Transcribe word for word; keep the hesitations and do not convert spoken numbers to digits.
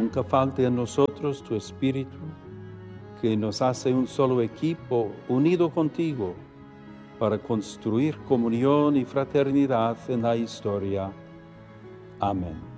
nunca falte en nosotros tu espíritu, que nos hace un solo equipo unido contigo para construir comunión y fraternidad en la historia. Amén.